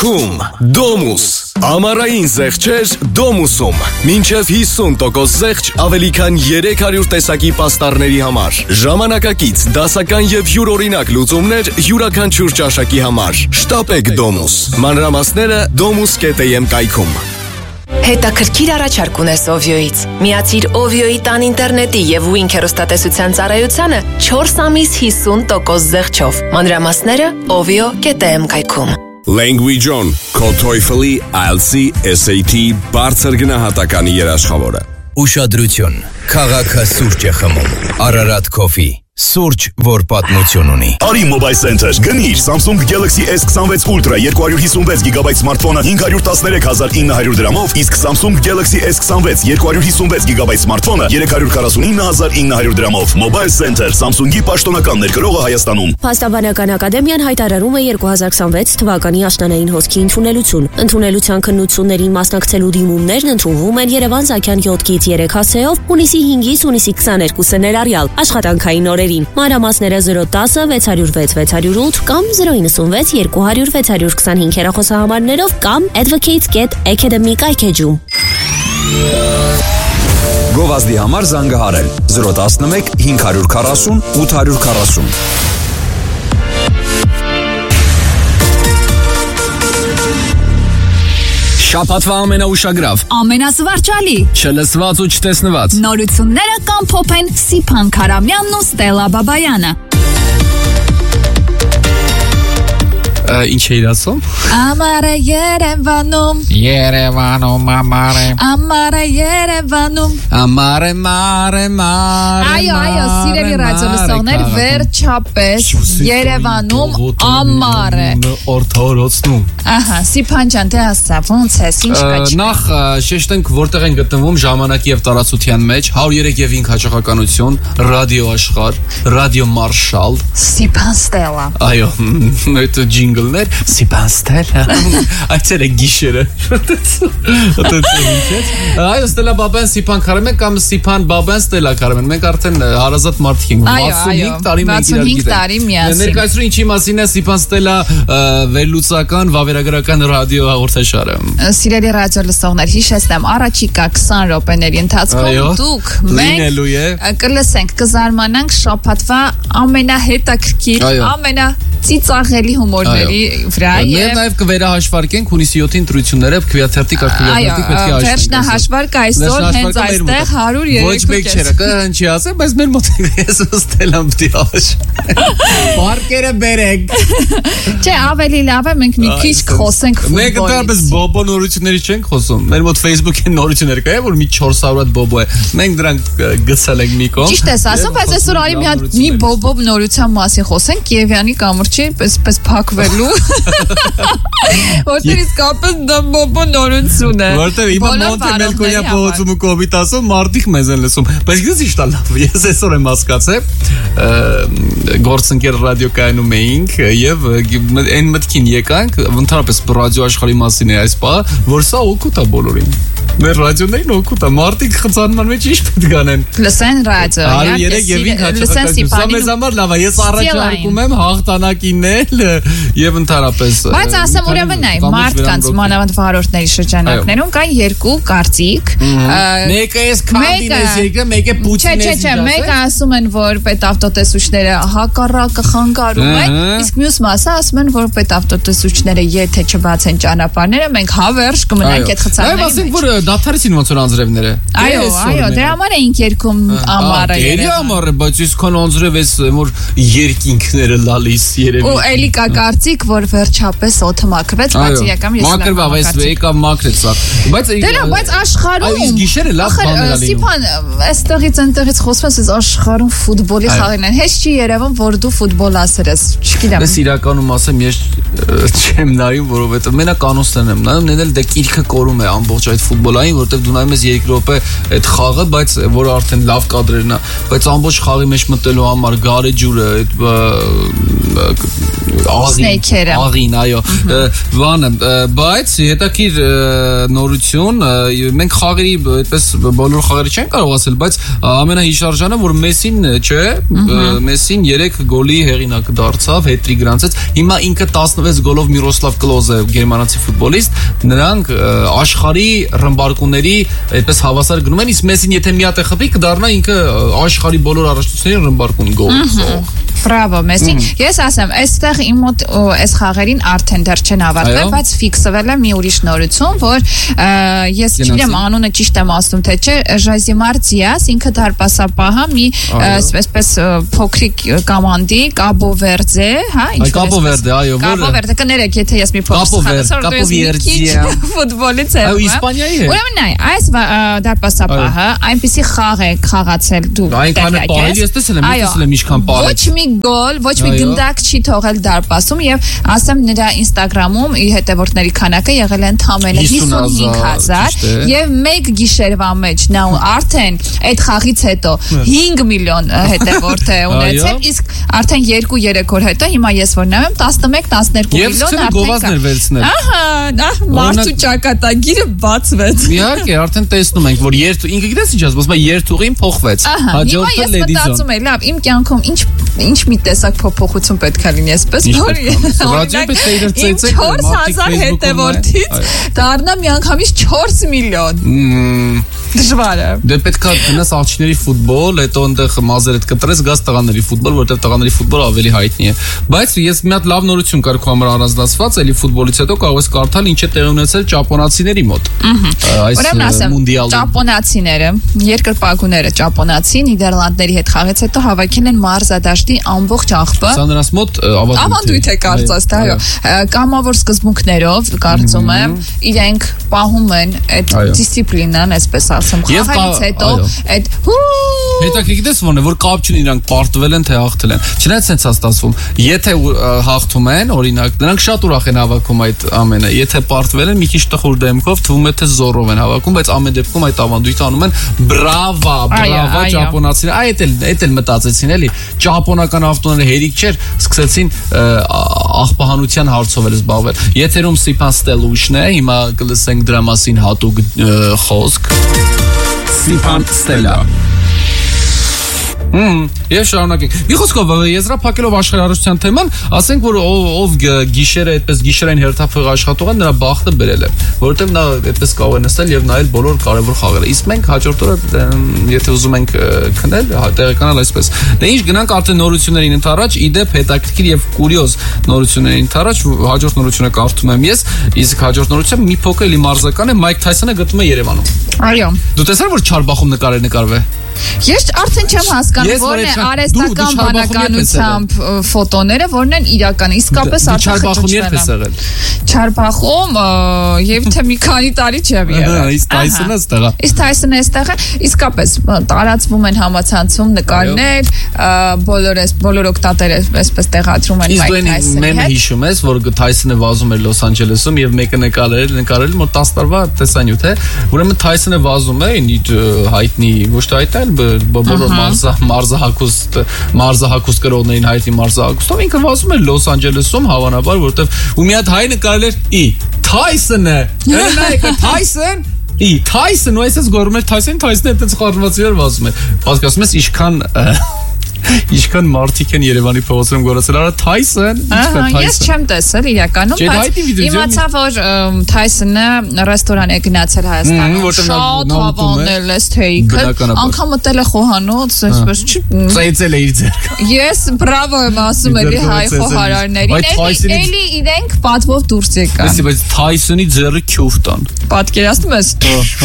կայքում Domus Ամառային զեղչեր Domus-ում մինչև 50% զեղչ ավելի քան 300 տեսակի պաստառների համար ժամանակակից, դասական եւ յուրօրինակ լուծումներ յուրաքանչյուր ճաշակի համար Շտապեք Domus Մանրամասները domus.am կայքում Հետաքրքիր առաջարկ ունես Ovio-ից։ Միացիր Ovio-ի տան ինտերնետի եւ Wink հեռուստատեսության ծառայությանը 4 ամիս 50% զեղչով։ Մանրամասները ovio.am կայքում։ Language On, քո TOEFL-ի, IELTS-ի, SAT-ի բարձր գնահատականի երաշխավորը։ Ուշադրություն, քաղաքը սուրճ է խմում։ Ararat Coffee Սուրճ, որ պատմություն ունի։ Արի Mobile Center, գնիր Samsung Galaxy S26 Ultra 256 GB սմարթֆոնը 513,900 դրամով, իսկ Samsung Galaxy S26 256 GB սմարթֆոնը 349,900 դրամով։ Mobile Center, Samsung-ի պաշտոնական ներկրողը Հայաստանում։ Փաստաբանական ակադեմիան հայտարարում է 2026 թվականի աշնանային հոսքի ընդունելություն։ Ընդունելության քննություններին մասնակցելու դիմումներն ընդունվում են Երևան-Զաքյան 7-ից 3 հասցեով հունիսի 5-ից հունիսի 22-ը ներառյալ աշխատանքային օրերին։ Մանրամասները 010 606 608 կամ 096 200 625 հեռախոսահամարներով կամ advocates.academy կայքեջում։ Գովազդի համար զանգահարել 011 540 840 Շաբաթվա ամենաուշագրավ, ամենասվարճալի, չլսված ու չտեսնված նորությունները կամփոփեն Սիփան Քարամյանն ու Ստելա Բաբայանը։ Ինչ էիր ասում։ Ամառը Երևանում, Երևանում ամառը ամառը Երևանում։ Ամառը մարը Այո, սիրելի ռադիոլսողներ, վերջապես Երևանում ամառ է։ Օրթորոցնում։ Ահա, Սիփան ջան, դե ասա, ոնց ես, ինչ կա։ Նախ շեշտենք որտեղ են գտնվում ժամանակի եւ տարածության մեջ 103.5 հաճախականություն, ռադիո աշխարհ, ռադիո մարշալ, Սիփան Ստելա։ Այո, այդ ջինգլներ, Սիփան Ստելա։ Այցերը գիշերը։ Այո, Ստելա Բաբան, Սիփան Քարամյան կամ Սիփան Բաբան, Ստելա Քարամյան։ Մենք արդեն հարազատ մարդիկ ենք։ 65 տարի մենք իրար գիտենք։ 65 տարի միասին։ Ներկայացրու ինչի մասին է Սիփան Ստելա վերլուծական վավերագրական ռադիո հաղորդաշարը։ Սիրելի ռադիոլսողներ, հիշեցնեմ, առաջիկա 20 րոպեների ընթացքում դուք մենք կլսենք, կզարմանանք շաբաթվա ամենահետաքրքիր, ամենածիծաղելի հումորների վրա եւ նաեւ կվերահաշվարկենք հունիսի 7-ի ընտրությունները քվեաթերթի կարգավիճակի պետք է հաշվենք։ Վերջնահաշվարկ այսօր հենց այստեղ 103 ոչ մեկ չէ, կհնչի ասեմ, բայց մեր մոտ ես Ստելան պիտի հաշվենք։ Պարկերը բերենք։ Չէ, ավելի լավ է մենք մի քիչ խոսենք ֆուտբոլից։ Մենք դեռ բոբո նորությունների չենք խոսում։ Մեր մոտ Facebook-ի նորություններ կա, որ մի 400 հատ բոբո է։ Մենք դրանք գցել ենք մի կողմ։ Ճիշտ ես ասում, բայց այսօր արի մի բոբո նորության մասին խոսենք Կիևյանի կամրջի պես փակվելու։ Որտեղ իսկապես դա բոբո նորություն է։ Որտեղ հիմա Մոնտե Մելքոնյա փողոցում ու կոմիտ ասում, մարդիկ մեզ են լսում։ Բայց գիտես ինչ տա լավ, ես այսօր եմ հասկացել, գործընկեր ռադիոկայանում էինք եւ այն մտքին եկանք, ընդհանրապես ռադիո աշխարհի մասին է այս բանը, որ սա օգուտ է բոլորին։ Մեր ռադիոներին օգուտ է, մարդիկ խցանման մեջ ինչ պետք անեն։ Լսեն ռադիո, 103 եւ 5 հաճախականություն։ Սա մեզ համար լավ է, ես առաջարկում եմ հաղթանակինել եւ ընդհանրապես։ Բայց ասեմ ուրեմն այ մարդկանց մանավանդ վարորդների շրջանակներում կան երկու կարծիք։ Մեկը էս քանդինես եկը, մեկը Պուտինես։ Չէ, մեկը ասում են, որ պետավտոտեսուչները հակառակը խանգարում են, իսկ մյուս մասը ասում են, որ պետավտոտեսուչները եթե չբացեն ճանապարհները, մենք հավերժ կմնանք այդ խցանների մեջ։ Դադարեցին ոնց որ անձրևները։ Այո, դրա համար էինք երկում ամառը երևի ամառը, բայց իսկան անձրև էս որ երկինքները լալիս երևի։ Ու էլի կա կարծիք, որ վերջապես օդը մաքրվեց, բայց իրական ես մաքրվավ, այս եկավ մաքրեց սա։ Բայց աշխարհում այս գիշերը լավ բան է լինում։ Սիփան, այստեղից այնտեղից խոսվում է աշխարհում ֆուտբոլի խաղերն են։ Հեչ չի երևում, որ դու ֆուտբոլ ասես։ Չգիտեմ։ Ես իրականում ասեմ, ես չեմ նայում, որովհետև մենակ անոնսներն եմ նայում, նեն էլ դե կիրքը կորում է ամբողջ այդ ֆուտբոլային, որտեղ դու նայում ես 2 րոպե այդ խաղը, բայց որը արդեն լավ կադրերն է, բայց ամբողջ խաղի մեջ մտելու համար գարեջուրը, այդ աղին, այո, բանը, բայց հետաքրիր նորություն, մենք խաղերի այդպես բոլոր խաղերը չեն կարող ասել, բայց ամենահիշարժանը, որ Մեսին, չէ, Մեսին 3 գոլի հեղինակ դարձավ, հետրիկ գրանցեց, հիմա ինքը 16 գոլով Միրոսլավ Կլոզը, գերմանացի ֆուտբոլիստ, նրանք աշխարհի ռմբարկուների այդպես հավասար գնում են, իսկ Մեսին եթե մի հատ է խփի, կդառնա ինքը աշխարհի բոլոր առաջնությունների ռմբարկուն գոլ։ Բրավո, Մեսի։ Ես ասեմ, այստեղ իմ մոտ այս խաղերին արդեն դեռ չեն ավարտվել, բայց ֆիքսվել է մի ուրիշ նորություն, որ ես չգիտեմ անունը ճիշտ եմ ասում թե չէ, Ժազիմար Դիաս, ինքը դարպասապահը մի այսպես փոքրիկ կոմանդի Կաբո Վերդե, հա, ինչ Կաբո Վերդե, այո, Կաբո Վերդե, կներեք, եթե ես մի ֆուտբոլից եմ, Իսպանիայի հետ։ Ուրեմն այ, այս դարպասապահը այնպեսի խաղ է խաղացել դու։ Այնքան է պահել, ես տեսել եմ ինչքան պահել։ Ոչ մի գոլ, ոչ մի գնդակ չի թողել դարպասում եւ ասեմ նրա Instagram-ում իր հետևորդների քանակը եղել է ընդամենը 55,000 եւ մեկ գիշերվա մեջ նա արդեն այդ խաղից հետո 5 միլիոն հետևորդ է ունեցել, իսկ արդեն 2-3 օր հետո հիմա ես որ նայում 11-12 միլիոն արդեն գովազներ վերցնել։ Ահա, մարդու ճակատագիրը բացվեց։ Իհարկե, արդեն տեսնում ենք, որ ինքը գիտես ինչ ասում, երթուղին փոխվեց։ Հաջորդը Լեդիզոն։ Ես մտածում եմ, լավ, իմ կյանքում ինչ մի տեսակ փոփոխություն պետք է լինի այսպես, որ իմ 4000 հետևորդից դառնա միանգամից 4 միլիոն։ Դժվար է։ Դե պետք է գնաս աղջիկների ֆուտբոլ, հետո այնտեղ մազերդ կտրես, գաս տղաների ֆուտբոլ, որովհետև տղաների ֆուտբոլը ավելի հայտնի է։ Բայց ես մի հատ լավ նորություն կար քո համար առանձնացված, էլի ֆուտբոլից հետո կարող ես կարդալ ինչ է տեղի ունեցել ճապոնացիների մոտ։ Այս մունդիալում ճապոնացիները, երկրպագուները ճապոնացի Նիդերլանդների հետ խաղից հետո հավաքել են մարզադաշտի ամբողջ աղբը։ Սա նրանց մոտ ավանդույթ է կարծես, դա այո։ Կամավոր սկզբունքներով, կարծում եմ, իրենք պահում են այդ դիսցիպլինան, այսպես ասեմ, խաղից հետո այդ հետաքրքիր գիտես ո՞րն է, որ կապ չունի իրանք պարտվել են թե հաղթել են։ Չնայած sense ստացվում, եթե հաղթում են, օրինակ, նրանք շատ ուրախ են հավաքում այդ ամենը։ Եթե պարտվել են, մի քիչ տխուր դեմքով թվում է թե զորով են հավաքում, բայց ամեն դեպքում այդ ավանդույթը անում են բրավա ճապոնացիները։ Այդ էլ մտածեցին էլի, ճապոնական ավտոները հերիք չէր, սկսեցին աղբահանության հարցով էլ զբաղվել։ Եթերում Սիփան Ստելուշն է, հիմա կլսենք դրա մասին հատուկ խոսք։ Սիփան Ստելա Եվ շարունակենք։ Մի խոսքով եզրափակելով աշխարհարարության թեման, ասենք որ ով գիշերը այդպես գիշերային հերթափող աշխատող է, նրա բախտը բերել է, որովհետև նա այդպես կարող է նստել եւ նայել բոլոր կարևոր խաղերը։ Իսկ մենք հաջորդ օրը եթե ուզում ենք քնել, տեղեկանալ այսպես։ Դե ինչ գնանք արդեն նորություններին ընդառաջ, իդեպ հետաքրքիր եւ կուրիոզ նորություններին ընդառաջ, հաջորդ նորությունը կարդում եմ ես, իսկ հաջորդ նորությունը մի փոքր էլի մարզական է, Մայք Թայսոնը գտնում է Երևանում։ Այո։ Դու տեսա որ Չարբախում նկարվել։ Ես արդեն չեմ հասկանում, որն է արհեստական բանականությամբ ֆոտոները, որն են իրական, իսկապես Չարբախում եղել։ Չարբախում եւ թե մի քանի տարի չեմ եղել։ Իսկ Թայսոնը ստեղա։ Իսկ Թայսոնը ստեղա, իսկապես տարածվում են համացանցում նկարներ, բոլոր օգտատերը այսպես տեղադրում են Մայք Թայսոնի հետ։ Իսկ դու մեմը հիշում ես, որ Թայսոնը վազում էր Լոս Անջելեսում եւ մեկը նկարել մոտ 10 տարվա տեսանյութ է, ուրեմն Թայսոնը վազում է, հայտնի ոչ թե հայտնի բոլոր մարզահակուստ կրողներին հայտնի մարզահակուստով ինքը վազում էր Լոս Անջելեսում հավանաբար որովհետև ու մի հատ հայ նկարել էր Թայսոնը Թայսոն Թայսոն ու այսպես գոռում էր Թայսոնը այդպես խառնվածիներ վազում էր պատկերացնում ես ինչքան մարդիկ են Երևանի փողոցում գոռացել արա Թայսոն ես չեմ տեսել իրականում բայց իմացա որ Թայսոնը ռեստորան է գնացել Հայաստանում շատ հավանել է սթեյքը անգամ մտել է խոհանոց այսպես ծեծել է իր ձեռքը ես բրավո եմ ասում էլի հայ խոհարարներին էլի իրենք պատվով դուրս եկան բայց Թայսոնի ձեռը քյուֆ տան պատկերացնում ես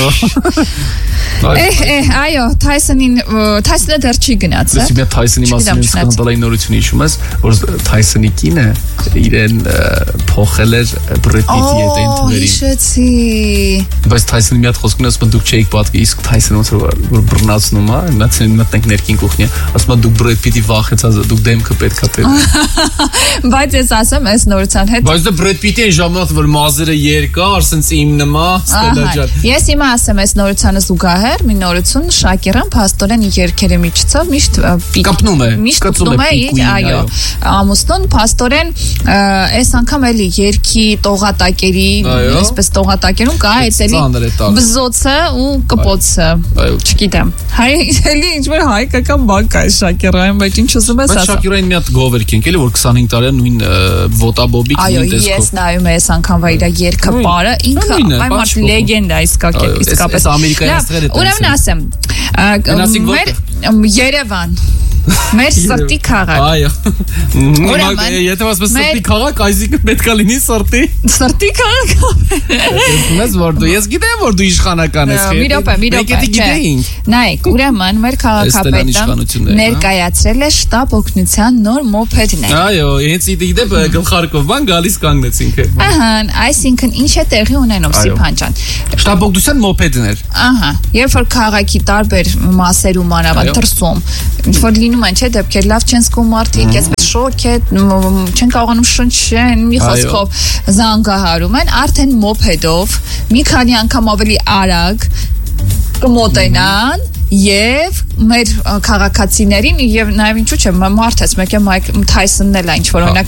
այո Թայսոնը դեռ չի գնացել Թայսոնի մասին սկանդալային նորություն հիշում ես, որ Թայսոնի կինը իրեն փոխել էր Բրեդ Պիտի հետ այն թվերին։ Հիշեցի։ Բայց Թայսոնի մի հատ խոսքն ասում է դուք չէիք պատկի, իսկ Թայսոնը ոնց որ բռնացնում է, մտնենք ներքին կուխնի, ասում է դուք Բրեդ Պիտի վախեցած, դուք դեմքը պետքա տերեք։ Բայց ես ասեմ այս նորության հետ։ Բայց դա Բրեդ Պիտի այն ժամանակ որ մազերը երկար, ասենց իմ նմա, Ստելա ջան։ Ես հիմա ասեմ այս նորությանը զուգահեռ մի նորություն Շակիրան փաստորեն երկերի միջոցով միշտ Կպնում է, միշտ կպնում է, այո, ամուսնուն փաստորեն այս անգամ էլի երկի տողատակերի, այսպես տողատակերում կա այդ էլի բզոցը ու կպոցը, չգիտեմ, էլի ինչ-որ հայկական բան կա Շակիրային, բայց ինչ ուզում ես ասա։ Բայց Շակիրային մի հատ գովերք ենք էլի, որ 25 տարի նույն ոտաբոբիկ նույն տեսքով։ Այո, ես նայում եմ այս անգամվա իր երկը բարը, ինքը այ մարդ լեգենդա իսկապես։ Ամերիկայի աստղերը։ Ուրեմն ասեմ, մեր Երևան մեր սրտի քաղաք։ Այո։ Եթե ասես սրտի քաղաք, այսինքն պետք է լինի սրտի քաղաք։ Ես որ դու, ես գիտեմ որ դու իշխանական ես։ Մի րոպե։ Նայեք, ուրեմն մեր քաղաքապետը ներկայացրել է շտաբ օգնության նոր մոփեդներ։ Այո, հենց իդեպ գլխարկով բան գալիս կանգնեց ինքը։ Ահա, այսինքն ինչ է տեղի ունենում Սիփան ջան։ Շտաբ օգնության մոփեդներ։ Ահա, երբ որ քաղաքի տարբեր մասերում մանավանդ դրսում ինչ որ լինում են, չէ, դեպքեր լավ չեն զգում մարդիկ, այսպես շոկ է, չեն կարողանում շնչեն, մի խոսքով զանգահարում են, արդեն մոփեդով մի քանի անգամ ավելի արագ կմոտենան եւ մեր քաղաքացիներին եւ նաեւ ինչու՞ չէ մարդած մեկ է Մայք Թայսոնն էլ է ինչ որ օրինակ